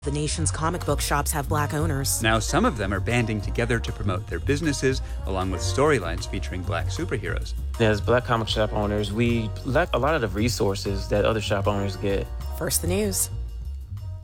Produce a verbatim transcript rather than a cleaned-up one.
The nation's comic book shops have black owners. Now some of them are banding together to promote their businesses, along with storylines featuring black superheroes. As black comic shop owners, we lack a lot of the resources that other shop owners get. First the news.